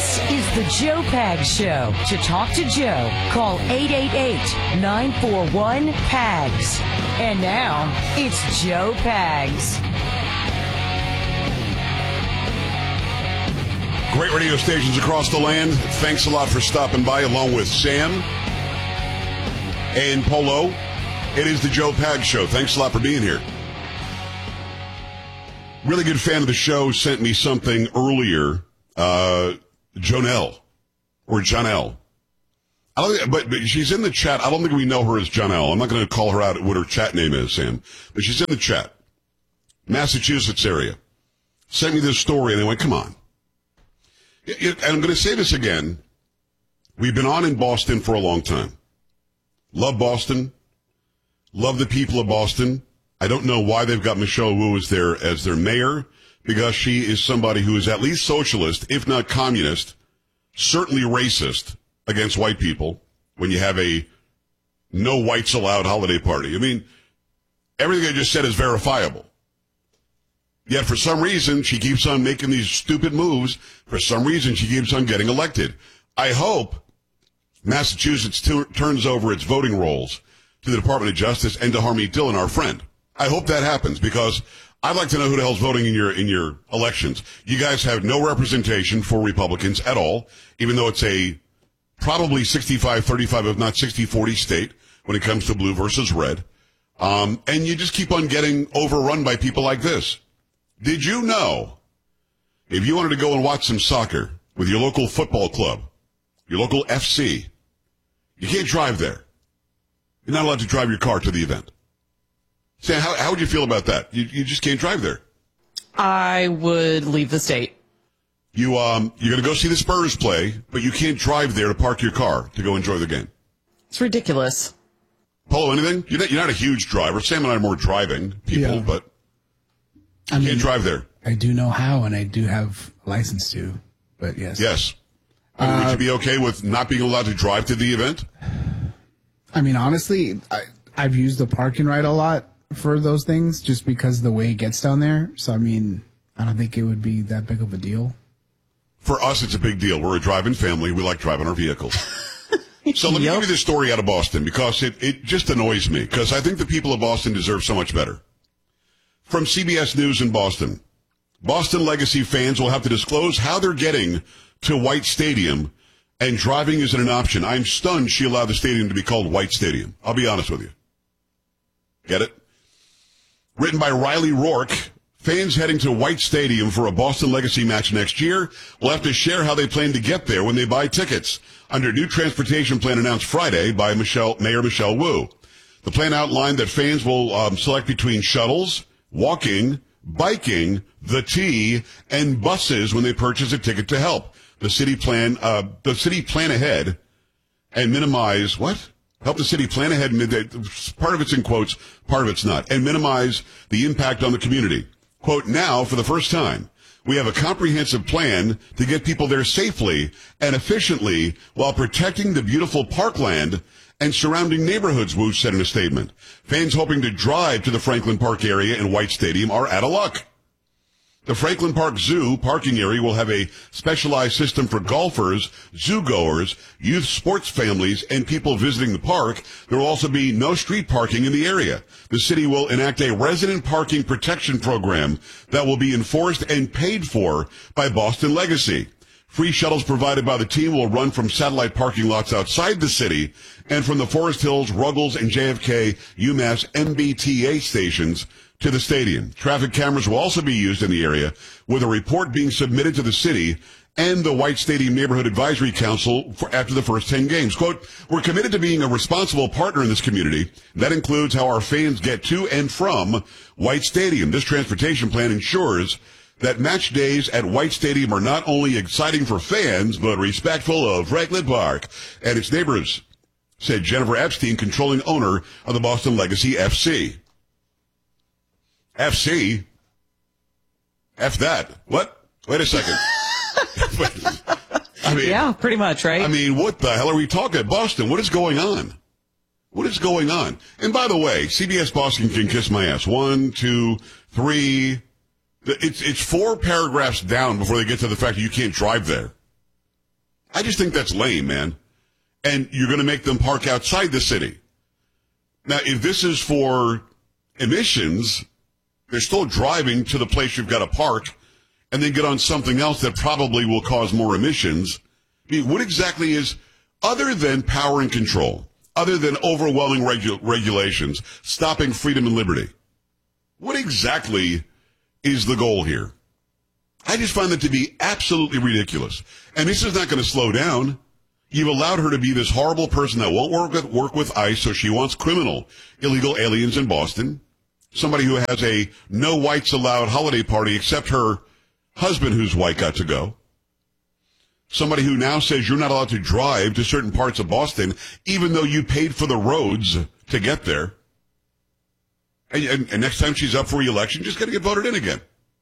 This is the Joe Pags Show. To talk to Joe, call 888-941-PAGS. And now, it's Joe Pags. Great radio stations across the land. Thanks a lot for stopping by, along with Sam and Polo. It is the Joe Pags Show. Thanks a lot for being here. Really good fan of the show sent me something earlier. Jonelle, or Janelle. But she's in the chat. I don't think we know her as Janelle. I'm not going to call her out what her chat name is, Sam. But she's in the chat. Massachusetts area. Sent me this story, and I went, come on. And I'm going to say this again. We've been on in Boston for a long time. Love Boston. Love the people of Boston. I don't know why they've got Michelle Wu as their mayor, because she is somebody who is at least socialist, if not communist, certainly racist against white people when you have a no whites allowed holiday party. I mean, everything I just said is verifiable. Yet for some reason, she keeps on making these stupid moves. For some reason, she keeps on getting elected. I hope Massachusetts turns over its voting rolls to the Department of Justice and to Harmeet Dillon, our friend. I hope that happens, because I'd like to know who the hell's voting in your elections. You guys have no representation for Republicans at all, even though it's a probably 65-35, if not 60-40 state when it comes to blue versus red. And you just keep on getting overrun by people like this. Did you know, if you wanted to go and watch some soccer with your local football club, your local FC, you can't drive there. You're not allowed to drive your car to the event. Sam, how would you feel about that? You just can't drive there. I would leave the state. You're going to go see the Spurs play, but you can't drive there to park your car to go enjoy the game. It's ridiculous. Polo, anything? You're not a huge driver. Sam and I are more driving people, but you can't drive there. I do know how, and I do have a license to, but yes. Yes. Would you be okay with not being allowed to drive to the event? I mean, honestly, I've used the parking right a lot for those things, just because of the way it gets down there. So, I mean, I don't think it would be that big of a deal. For us, it's a big deal. We're a driving family. We like driving our vehicles. So let me give you this story out of Boston, because it just annoys me, because I think the people of Boston deserve so much better. From CBS News in Boston, Boston Legacy fans will have to disclose how they're getting to White Stadium, and driving isn't an option. I'm stunned she allowed the stadium to be called White Stadium. I'll be honest with you. Get it? Written by Riley Rourke, fans heading to White Stadium for a Boston Legacy match next year will have to share how they plan to get there when they buy tickets under a new transportation plan announced Friday by Mayor Michelle Wu. The plan outlined that fans will select between shuttles, walking, biking, the T, and buses when they purchase a ticket to help the city plan ahead and minimize what? Help the city plan ahead. Part of it's in quotes, part of it's not, and minimize the impact on the community. Quote, now, for the first time, we have a comprehensive plan to get people there safely and efficiently while protecting the beautiful parkland and surrounding neighborhoods, Wu said in a statement. Fans hoping to drive to the Franklin Park area in White Stadium are out of luck. The Franklin Park Zoo parking area will have a specialized system for golfers, zoo-goers, youth sports families, and people visiting the park. There will also be no street parking in the area. The city will enact a resident parking protection program that will be enforced and paid for by Boston Legacy. Free shuttles provided by the team will run from satellite parking lots outside the city and from the Forest Hills, Ruggles, and JFK UMass MBTA stations to the stadium. Traffic cameras will also be used in the area, with a report being submitted to the city and the White Stadium Neighborhood Advisory Council after the first 10 games. Quote, we're committed to being a responsible partner in this community. That includes how our fans get to and from White Stadium. This transportation plan ensures that match days at White Stadium are not only exciting for fans, but respectful of Franklin Park and its neighbors, said Jennifer Epstein, controlling owner of the Boston Legacy FC. FC? F that. What? Wait a second. I mean, yeah, pretty much, right? I mean, what the hell are we talking? Boston, what is going on? What is going on? And by the way, CBS Boston can kiss my ass. 1, 2, 3. It's 4 paragraphs down before they get to the fact that you can't drive there. I just think that's lame, man. And you're going to make them park outside the city. Now, if this is for emissions, they're still driving to the place you've got to park and then get on something else that probably will cause more emissions. I mean, what exactly is, other than power and control, other than overwhelming regulations, stopping freedom and liberty, what exactly is the goal here? I just find that to be absolutely ridiculous. And this is not going to slow down. You've allowed her to be this horrible person that won't work with ICE, so she wants criminal, illegal aliens in Boston. Somebody who has a no whites allowed holiday party except her husband who's white got to go. Somebody who now says you're not allowed to drive to certain parts of Boston, even though you paid for the roads to get there. And next time she's up for re-election, just got to get voted in again.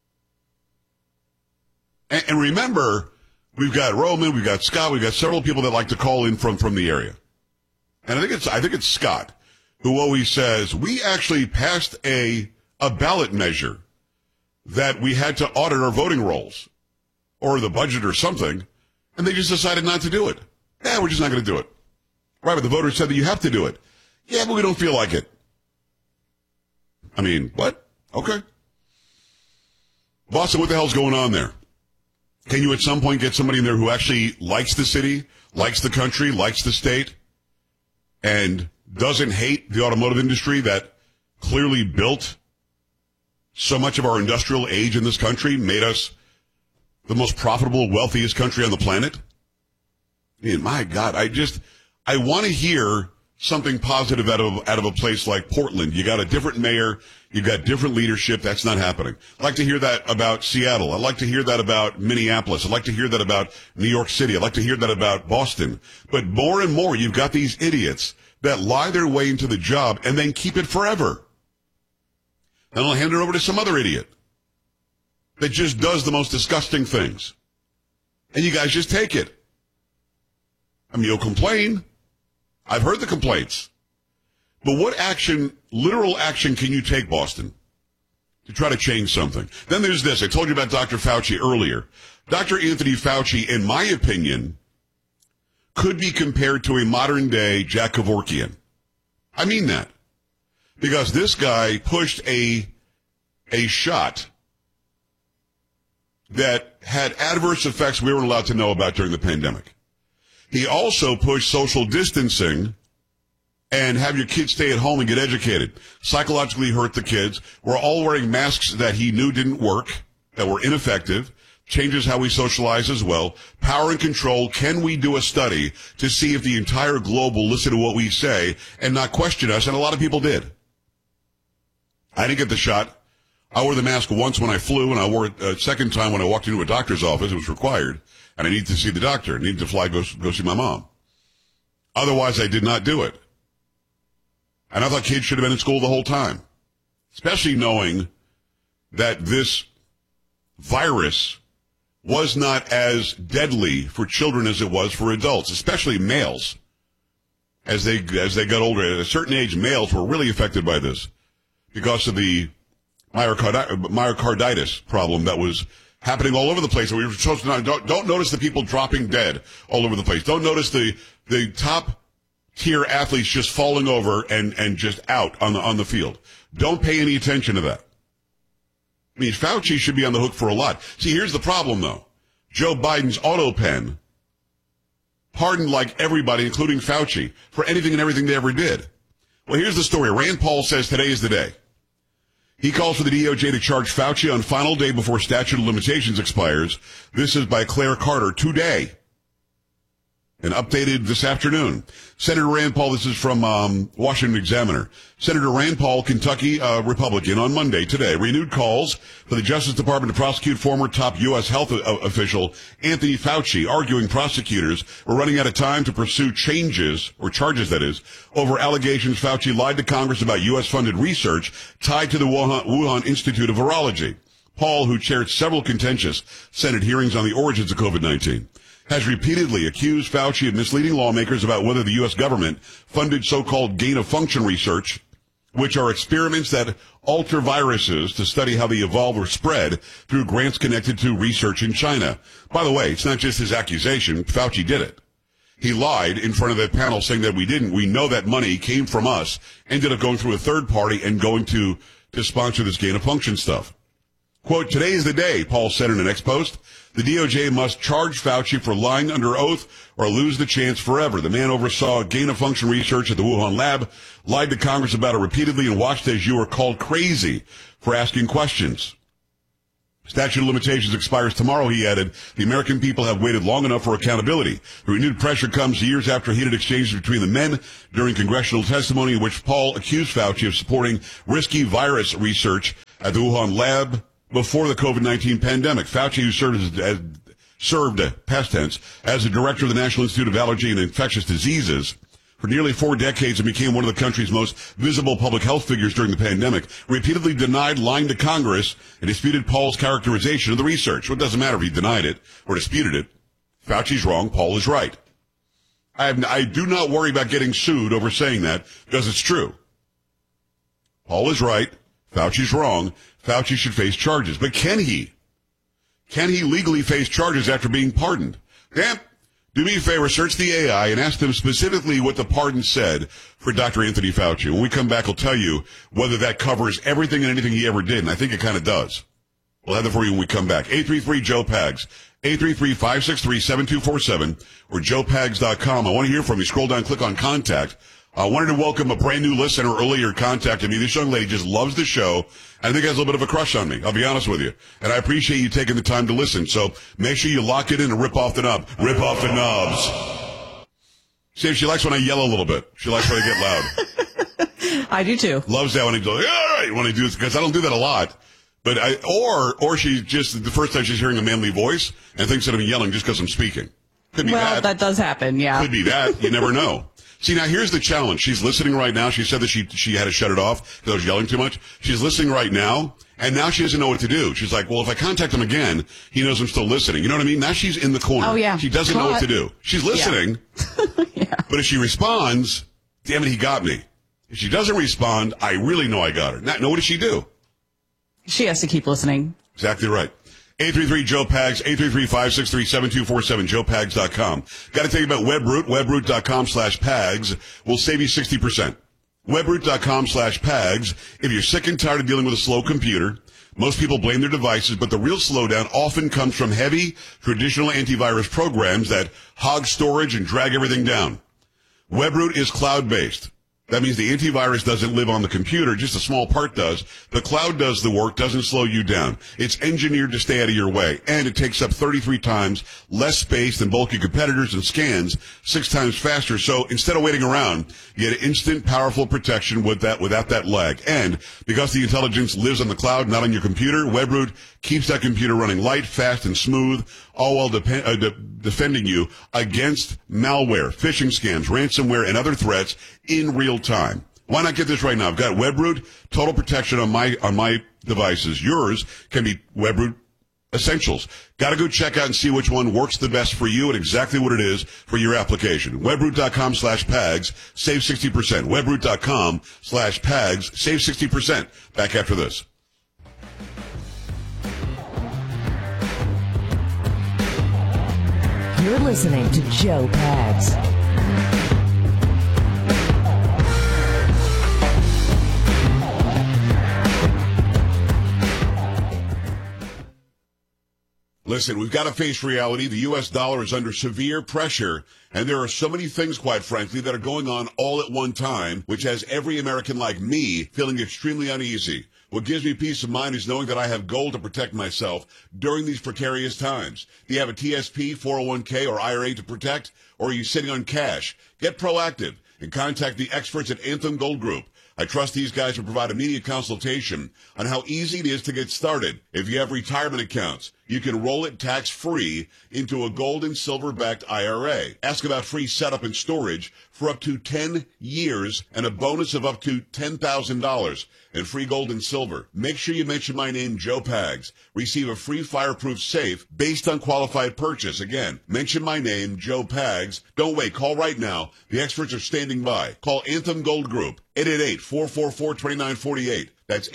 And remember, we've got Roman, we've got Scott, we've got several people that like to call in from the area. And I think it's Scott who always says, we actually passed a ballot measure that we had to audit our voting rolls or the budget or something, and they just decided not to do it. Yeah, we're just not going to do it. Right, but the voters said that you have to do it. Yeah, but we don't feel like it. I mean, what? Okay. Boston, what the hell's going on there? Can you at some point get somebody in there who actually likes the city, likes the country, likes the state, and doesn't hate the automotive industry that clearly built so much of our industrial age in this country, made us the most profitable, wealthiest country on the planet? I mean, my God, I want to hear something positive out of a place like Portland. You got a different mayor. You got different leadership. That's not happening. I'd like to hear that about Seattle. I'd like to hear that about Minneapolis. I'd like to hear that about New York City. I'd like to hear that about Boston. But more and more, you've got these idiots that lie their way into the job and then keep it forever. Then I'll hand it over to some other idiot that just does the most disgusting things. And you guys just take it. I mean, you'll complain. I've heard the complaints. But what action, literal action, can you take, Boston, to try to change something? Then there's this. I told you about Dr. Fauci earlier. Dr. Anthony Fauci, in my opinion, could be compared to a modern-day Jack Kevorkian. I mean that. Because this guy pushed a shot that had adverse effects we weren't allowed to know about during the pandemic. He also pushed social distancing and have your kids stay at home and get educated. Psychologically hurt the kids. We're all wearing masks that he knew didn't work, that were ineffective. Changes how we socialize as well. Power and control. Can we do a study to see if the entire globe will listen to what we say and not question us? And a lot of people did. I didn't get the shot. I wore the mask once when I flew, and I wore it a second time when I walked into a doctor's office. It was required. And I needed to see the doctor. I needed to fly, go see my mom. Otherwise, I did not do it. And I thought kids should have been in school the whole time. Especially knowing that this virus was not as deadly for children as it was for adults, especially males. As they got older, at a certain age, males were really affected by this because of the myocarditis problem that was happening all over the place. We were supposed to don't notice the people dropping dead all over the place. Don't notice the top tier athletes just falling over and just out on the field. Don't pay any attention to that. I mean, Fauci should be on the hook for a lot. See, here's the problem, though. Joe Biden's auto pen pardoned like everybody, including Fauci, for anything and everything they ever did. Well, here's the story. Rand Paul says today is the day. He calls for the DOJ to charge Fauci on final day before statute of limitations expires. This is by Claire Carter today and updated this afternoon. Senator Rand Paul, this is from Washington Examiner. Senator Rand Paul, Kentucky Republican, on Monday today renewed calls for the Justice Department to prosecute former top U.S. health official Anthony Fauci, arguing prosecutors were running out of time to pursue charges, that is, over allegations Fauci lied to Congress about U.S.-funded research tied to the Wuhan Institute of Virology. Paul, who chaired several contentious Senate hearings on the origins of COVID-19, has repeatedly accused Fauci of misleading lawmakers about whether the U.S. government funded so-called gain-of-function research which are experiments that alter viruses to study how they evolve or spread through grants connected to research in China. By the way, it's not just his accusation. Fauci did it. He lied in front of that panel saying that we didn't. We know that money came from us, ended up going through a third party and going to sponsor this gain of function stuff. Quote, today is the day, Paul said in an X post. The DOJ must charge Fauci for lying under oath or lose the chance forever. The man oversaw gain of function research at the Wuhan lab, lied to Congress about it repeatedly, and watched as you were called crazy for asking questions. Statute of limitations expires tomorrow, he added. The American people have waited long enough for accountability. The renewed pressure comes years after heated exchanges between the men during congressional testimony in which Paul accused Fauci of supporting risky virus research at the Wuhan lab before the COVID-19 pandemic. Fauci, who served past tense, as the director of the National Institute of Allergy and Infectious Diseases for nearly 4 decades and became one of the country's most visible public health figures during the pandemic, repeatedly denied lying to Congress and disputed Paul's characterization of the research. Well, it doesn't matter if he denied it or disputed it. Fauci's wrong. Paul is right. I do not worry about getting sued over saying that because it's true. Paul is right. Fauci's wrong. Fauci should face charges. But can he? Can he legally face charges after being pardoned? Damn. Do me a favor, search the AI and ask them specifically what the pardon said for Dr. Anthony Fauci. When we come back, I'll tell you whether that covers everything and anything he ever did, and I think it kind of does. We'll have that for you when we come back. 833-JOE-PAGS, 833-563-7247, or joepags.com. I want to hear from you. Scroll down, click on Contact. I wanted to welcome a brand new listener earlier contacted me. This young lady just loves the show. I think has a little bit of a crush on me. I'll be honest with you. And I appreciate you taking the time to listen. So make sure you lock it in and rip off the knob. Rip off the knobs. See, she likes when I yell a little bit. She likes when I get loud. I do too. Loves that when I go, all right, when I do this, because I don't do that a lot. But or she just, the first time she's hearing a manly voice and thinks that I'm yelling just because I'm speaking. Could be Well, that does happen, yeah. Could be that. You never know. See, now here's the challenge. She's listening right now. She said that she had to shut it off because I was yelling too much. She's listening right now, and now she doesn't know what to do. She's like, well, if I contact him again, he knows I'm still listening. You know what I mean? Now she's in the corner. Oh, yeah. She doesn't know what to do. She's listening, Yeah. but if she responds, damn it, he got me. If she doesn't respond, I really know I got her. Now, what does she do? She has to keep listening. Exactly right. 833-JOE-PAGS, 833-563-7247, joepags.com. Got to tell you about Webroot, webroot.com/PAGS will save you 60%. Webroot.com/PAGS. If you're sick and tired of dealing with a slow computer, most people blame their devices, but the real slowdown often comes from heavy, traditional antivirus programs that hog storage and drag everything down. Webroot is cloud-based. That means the antivirus doesn't live on the computer, just a small part does. The cloud does the work, doesn't slow you down. It's engineered to stay out of your way, and it takes up 33 times less space than bulky competitors and scans 6 times faster. So instead of waiting around, you get instant, powerful protection without that lag. And because the intelligence lives on the cloud, not on your computer, Webroot keeps that computer running light, fast, and smooth, all while defending you against malware, phishing scams, ransomware, and other threats in real time. Why not get this right now? I've got Webroot Total Protection on my devices. Yours can be Webroot Essentials. Got to go check out and see which one works the best for you and exactly what it is for your application. Webroot.com/PAGS, save 60%. Webroot.com/PAGS, save 60%. Back after this. You're listening to Joe Pags. Listen, we've got to face reality. The U.S. dollar is under severe pressure, and there are so many things, quite frankly, that are going on all at one time, which has every American like me feeling extremely uneasy. What gives me peace of mind is knowing that I have gold to protect myself during these precarious times. Do you have a TSP, 401k, or IRA to protect, or are you sitting on cash? Get proactive and contact the experts at Anthem Gold Group. I trust these guys to provide immediate consultation on how easy it is to get started. If you have retirement accounts, you can roll it tax-free into a gold and silver-backed IRA. Ask about free setup and storage for up to 10 years and a bonus of up to $10,000 and free gold and silver. Make sure you mention my name, Joe Pags. Receive a free fireproof safe based on qualified purchase. Again, mention my name, Joe Pags. Don't wait. Call right now. The experts are standing by. Call Anthem Gold Group, 888-444-2948. That's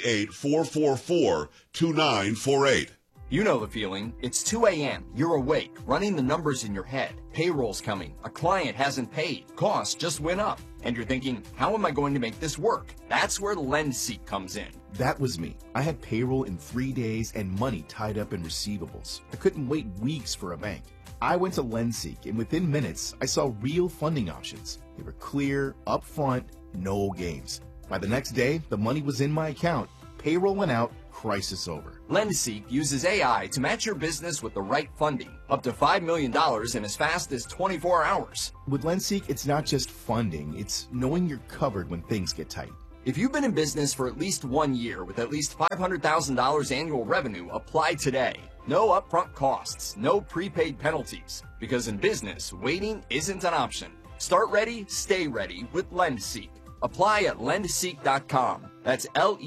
888-444-2948. You know the feeling. It's 2 a.m. You're awake, running the numbers in your head. Payroll's coming. A client hasn't paid. Costs just went up. And you're thinking, how am I going to make this work? That's where LendSeek comes in. That was me. I had payroll in 3 days and money tied up in receivables. I couldn't wait weeks for a bank. I went to LendSeek, and within minutes, I saw real funding options. They were clear, upfront, no games. By the next day, the money was in my account. Payroll went out, crisis over. LendSeek uses AI to match your business with the right funding, up to $5 million in as fast as 24 hours. With LendSeek, it's not just funding, it's knowing you're covered when things get tight. If you've been in business for at least 1 year with at least $500,000 annual revenue, apply today. No upfront costs, no prepaid penalties, because in business, waiting isn't an option. Start ready, stay ready with LendSeek. Apply at lendseek.com. That's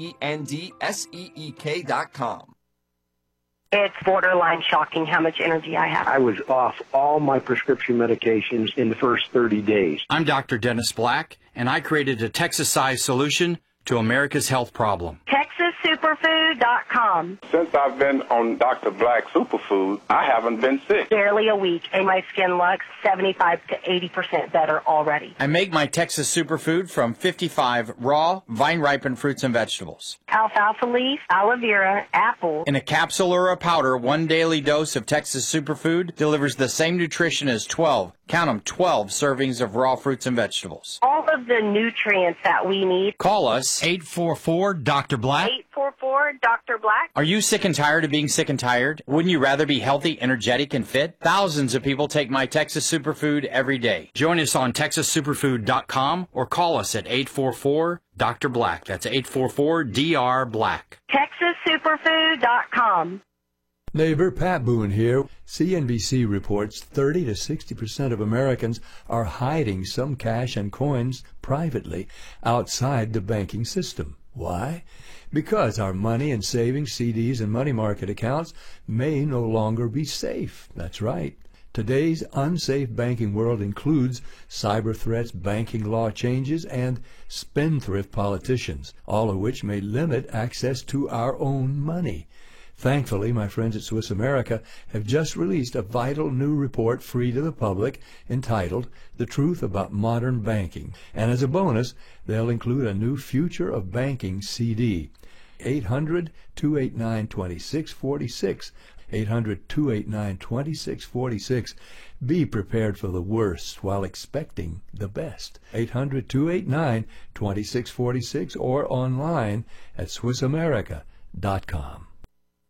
LENDSEEK.com. It's borderline shocking how much energy I have. I was off all my prescription medications in the first 30 days. I'm Dr. Dennis Black, and I created a Texas-sized solution to America's health problem. TexasSuperfood.com. Since I've been on Dr. Black Superfood, I haven't been sick. Barely a week, and my skin looks 75 to 80% better already. I make my Texas Superfood from 55 raw, vine-ripened fruits and vegetables. Alfalfa leaf, aloe vera, apple. In a capsule or a powder, 1 daily dose of Texas Superfood delivers the same nutrition as 12, count them, 12 servings of raw fruits and vegetables. All of the nutrients that we need. Call us 844-DR-BLACK. 844-DR-Black. Are you sick and tired of being sick and tired? Wouldn't you rather be healthy, energetic, and fit? Thousands of people take my Texas Superfood every day. Join us on TexasSuperfood.com or call us at 844-DR-BLACK. That's 844-DR-BLACK. TexasSuperfood.com. Neighbor Pat Boone here. CNBC reports 30 to 60% of Americans are hiding some cash and coins privately outside the banking system. Why? Because our money in savings, CDs, and money market accounts may no longer be safe. That's right. Today's unsafe banking world includes cyber threats, banking law changes, and spendthrift politicians, all of which may limit access to our own money. Thankfully, my friends at Swiss America have just released a vital new report free to the public entitled The Truth About Modern Banking. And as a bonus, they'll include a new Future of Banking CD. 800-289-2646. 800-289-2646. Be prepared for the worst while expecting the best. 800-289-2646 or online at SwissAmerica.com.